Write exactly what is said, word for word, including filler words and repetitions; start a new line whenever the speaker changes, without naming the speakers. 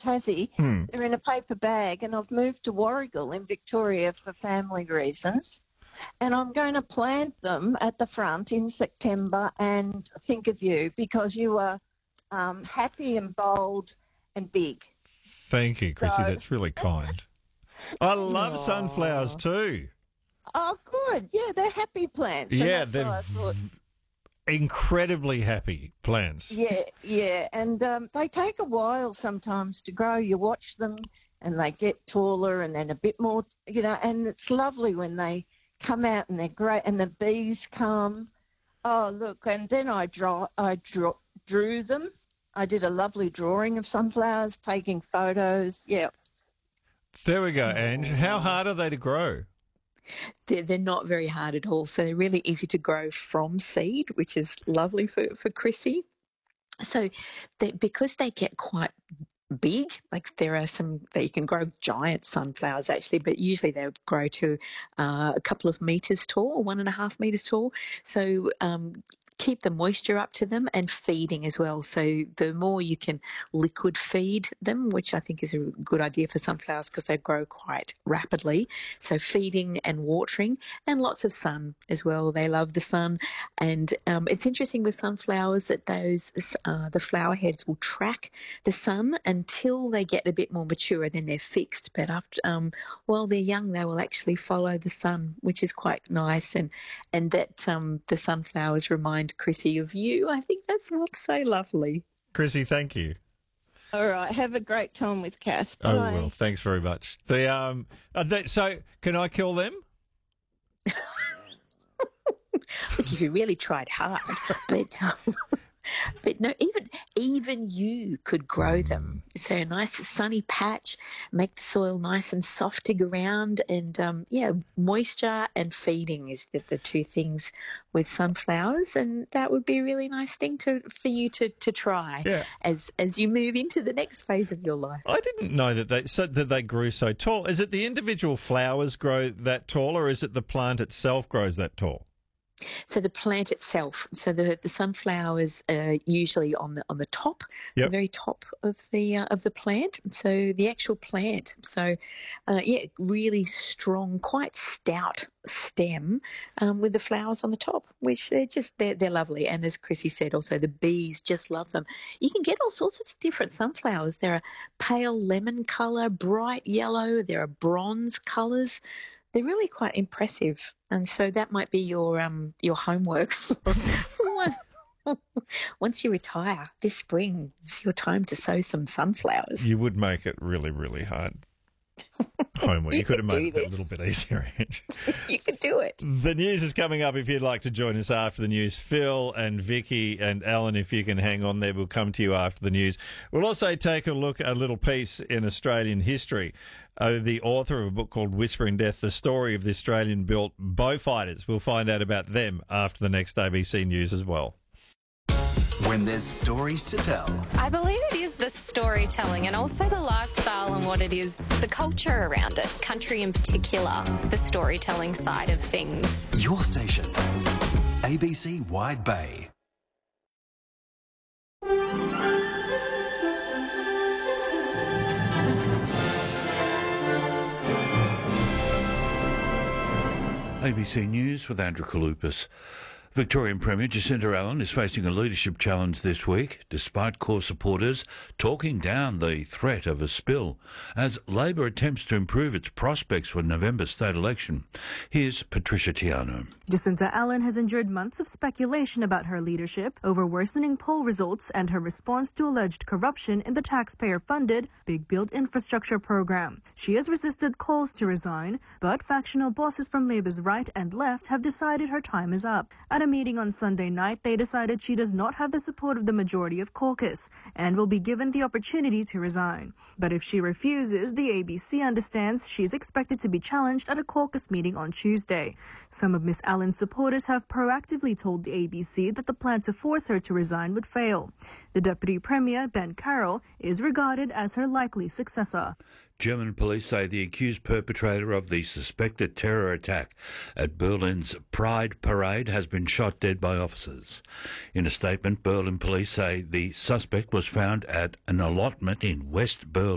Tassie.
Hmm.
They're in a paper bag, and I've moved to Warrigal in Victoria for family reasons. And I'm going to plant them at the front in September and think of you because you are um, happy and bold and big.
Thank you, Chrissy.
So-
That's really kind. I love sunflowers too.
Oh, good. Yeah, they're happy plants. and
Yeah,
that's
they're
why I thought,
incredibly happy plants.
yeah, yeah. And um, they take a while sometimes to grow. You watch them and they get taller and then a bit more, you know, and it's lovely when they come out and they're great and the bees come. Oh, look, and then I draw, I draw, drew them. I did a lovely drawing of sunflowers, taking photos. Yeah.
There we go, Ange. How hard are they to grow?
They're, they're not very hard at all. So they're really easy to grow from seed, which is lovely for, for Chrissy. So they, because they get quite big, like there are some that you can grow giant sunflowers actually, but usually they grow to uh, a couple of metres tall, one and a half metres tall. So um, keep the moisture up to them and feeding as well. So the more you can liquid feed them, which I think is a good idea for sunflowers because they grow quite rapidly. So feeding and watering and lots of sun as well. They love the sun. And um, it's interesting with sunflowers that those uh, the flower heads will track the sun until they get a bit more mature, then they're fixed. But after um, while they're young, they will actually follow the sun, which is quite nice. And and that um, the sunflowers remind Chrissy of you. I think that's what's so lovely.
Chrissy, thank you.
All right. Have a great time with Kath.
Oh,
Bye.
well, thanks very much. The um, uh, they, so can I kill them?
Look, if you really tried hard, but um, but no, even even you could grow them. So a nice sunny patch, make the soil nice and soft to dig around, and um, yeah, moisture and feeding is the, the two things with sunflowers, and that would be a really nice thing to for you to to try
Yeah.
as as you move into the next phase of your life.
I didn't know that they so, that they grew so tall. Is it the individual flowers grow that tall, or is it the plant itself grows that tall?
So the plant itself, so the, the sunflowers are usually on the on the top,
Yep.
the very top of the uh, of the plant. So the actual plant, so uh, yeah, really strong, quite stout stem um, with the flowers on the top, which they're just they're they're lovely. And as Chrissy said, also the bees just love them. You can get all sorts of different sunflowers. There are pale lemon colour, bright yellow. There are bronze colours. They're really quite impressive, and so that might be your um your homework. Once you retire this spring, it's your time to sow some sunflowers.
You would make it really, really hard. Homework. You,
You
could have
could
made
do
it a little bit easier. Ange.
You could do it.
The news is coming up if you'd like to join us after the news. Phil and Vicky and Alan, if you can hang on there, we'll come to you after the news. We'll also take a look at a little piece in Australian history. Uh, the author of a book called Whispering Death, the story of the Australian-built Beaufighters. We'll find out about them after the next A B C News as well.
When there's stories to tell.
I believe it is the storytelling and also the lifestyle and what it is, the culture around it, country in particular, the storytelling side of things.
Your station, A B C Wide Bay.
A B C News with Andrew Kalupas. Victorian Premier Jacinta Allen is facing a leadership challenge this week, despite core supporters talking down the threat of a spill, as Labor attempts to improve its prospects for November's state election. Here's Patricia Tiano.
Jacinta Allen has endured months of speculation about her leadership over worsening poll results and her response to alleged corruption in the taxpayer-funded Big Build infrastructure program. She has resisted calls to resign, but factional bosses from Labor's right and left have decided her time is up. At a meeting on Sunday night, they decided she does not have the support of the majority of caucus and will be given the opportunity to resign. But if she refuses, the A B C understands she is expected to be challenged at a caucus meeting on Tuesday. Some of Miss Allen's supporters have proactively told the A B C that the plan to force her to resign would fail. The Deputy Premier, Ben Carroll, is regarded as her likely successor.
German police say the accused perpetrator of the suspected terror attack at Berlin's Pride Parade has been shot dead by officers. In a statement, Berlin police say the suspect was found at an allotment in West Berlin.